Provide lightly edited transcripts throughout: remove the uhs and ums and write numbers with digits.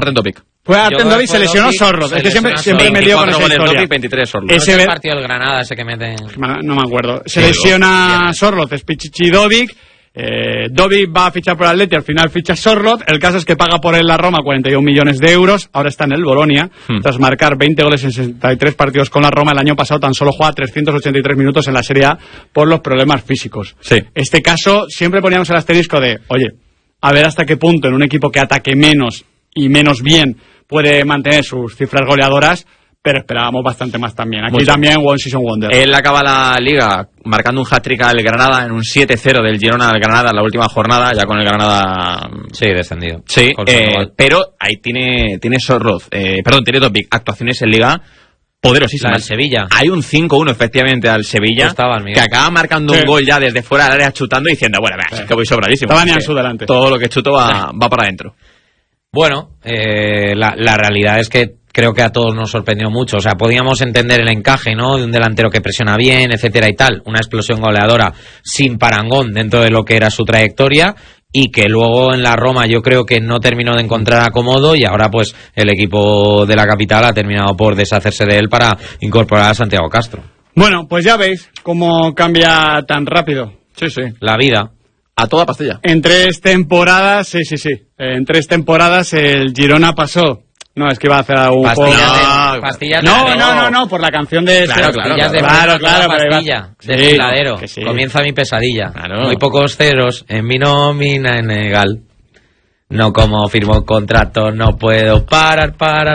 Artem Topic. Fue Artem Topic, se lesionó Sorloth. Es que siempre me lío con esa historia. Topic, 23 Sorloth. Ese es el partido del Granada, ese que mete... No me acuerdo. Se lesiona Sorloth, es Pichichi Dovic. Dovic va a fichar por el Atleti, al final ficha Sorloth. El caso es que paga por él la Roma 41 millones de euros. Ahora está en el Bolonia, tras marcar 20 goles en 63 partidos con la Roma. El año pasado tan solo juega 383 minutos en la Serie A por los problemas físicos. Sí. Este caso siempre poníamos el asterisco de, oye, a ver hasta qué punto en un equipo que ataque menos y menos bien puede mantener sus cifras goleadoras, pero esperábamos bastante más también. Aquí también One Season Wonder. Él acaba la Liga marcando un hat-trick al Granada en un 7-0 del Girona al Granada en la última jornada, ya con el Granada... Sí, descendido. Sí, pero ahí tiene Sorloth, tiene Topic, actuaciones en Liga poderosísimas. Al Sevilla. Hay un 5-1 efectivamente al Sevilla, que acaba marcando un gol ya desde fuera del área chutando y diciendo, bueno, es que voy sobradísimo. Estaba ni a su delante. Todo lo que chuto va para adentro. Bueno, la realidad es que creo que a todos nos sorprendió mucho. O sea, podíamos entender el encaje, ¿no? De un delantero que presiona bien, etcétera y tal. Una explosión goleadora sin parangón dentro de lo que era su trayectoria, y que luego en la Roma yo creo que no terminó de encontrar acomodo, y ahora pues el equipo de la capital ha terminado por deshacerse de él para incorporar a Santiago Castro. Bueno, pues ya veis cómo cambia tan rápido. Sí. La vida. A toda pastilla. En 3 temporadas, sí. En 3 temporadas el Girona pasó. No, es que iba a hacer un pastillas No, por la canción de... Claro, pastilla, desfiladero. Sí. Comienza mi pesadilla. Claro. Muy pocos ceros en mi nómina en Egal. No como firmo contrato, no puedo parar.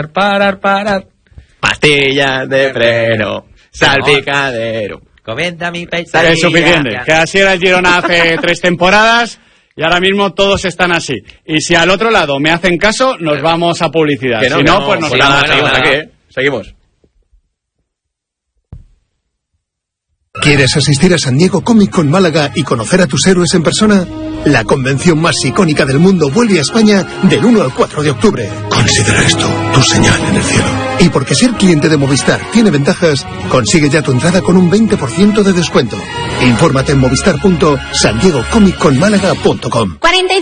Pastillas de freno, salpicadero. Comienza mi pesadilla. Es suficiente. Que así era el Girona hace 3 temporadas. Y ahora mismo todos están así. Y si al otro lado me hacen caso, nos vamos a publicidad. Si no, pues nos vamos. Seguimos. ¿Quieres asistir a San Diego Comic Con Málaga y conocer a tus héroes en persona? La convención más icónica del mundo vuelve a España del 1 al 4 de octubre. Considera esto tu señal en el cielo. Y porque ser cliente de Movistar tiene ventajas, consigue ya tu entrada con un 20% de descuento. Infórmate en movistar.sandiegocomicconmálaga.com.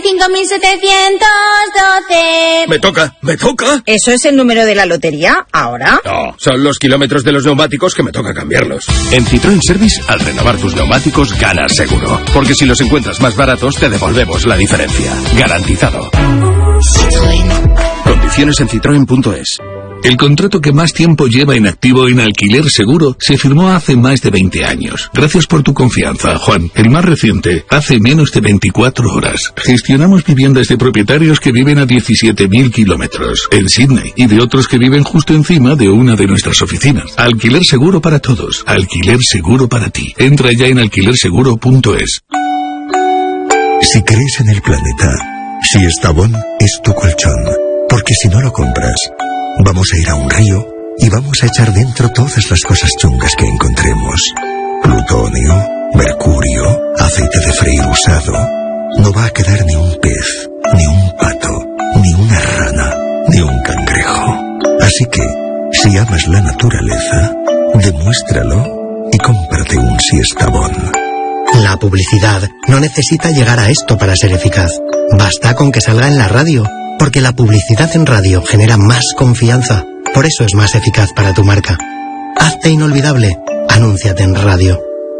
45.712. Me toca. ¿Eso es el número de la lotería ahora? No, son los kilómetros de los neumáticos que me toca cambiarlos. En Citroën Service, al renovar tus neumáticos, ganas seguro. Porque si los encuentras más baratos, te devolvemos la diferencia. Garantizado. Condiciones en citroen.es. El contrato que más tiempo lleva en activo en Alquiler Seguro se firmó hace más de 20 años. Gracias por tu confianza, Juan. El más reciente, hace menos de 24 horas. Gestionamos viviendas de propietarios que viven a 17.000 kilómetros en Sydney y de otros que viven justo encima de una de nuestras oficinas. Alquiler Seguro para todos. Alquiler Seguro para ti. Entra ya en alquilerseguro.es. Si crees en el planeta, Siestabón es tu colchón. Porque si no lo compras, vamos a ir a un río y vamos a echar dentro todas las cosas chungas que encontremos. Plutonio, mercurio, aceite de freír usado. No va a quedar ni un pez, ni un pato, ni una rana, ni un cangrejo. Así que, si amas la naturaleza, demuéstralo y cómprate un Siestabón. La publicidad no necesita llegar a esto para ser eficaz. Basta con que salga en la radio. Porque la publicidad en radio genera más confianza. Por eso es más eficaz para tu marca. Hazte inolvidable. Anúnciate en radio.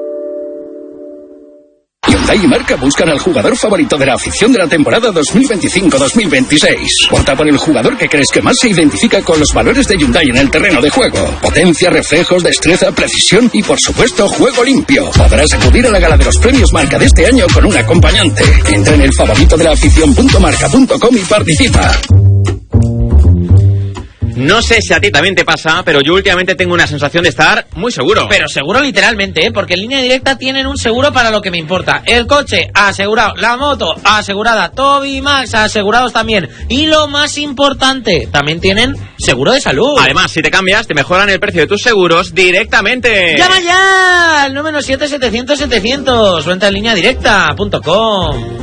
Hyundai y marca buscan al jugador favorito de la afición de la temporada 2025-2026. Vota por el jugador que crees que más se identifica con los valores de Hyundai en el terreno de juego. Potencia, reflejos, destreza, precisión y, por supuesto, juego limpio. Podrás acudir a la gala de los premios Marca de este año con un acompañante. Entra en el favorito de la afición.marca.com y participa. No sé si a ti también te pasa, pero yo últimamente tengo una sensación de estar muy seguro. Pero seguro literalmente, ¿eh? Porque en Línea Directa tienen un seguro para lo que me importa. El coche asegurado, la moto asegurada, Toby Max asegurados también. Y lo más importante, también tienen seguro de salud. Además, si te cambias, te mejoran el precio de tus seguros directamente. ¡Llama ya! Al número 7700700. O entra en lineadirecta.com.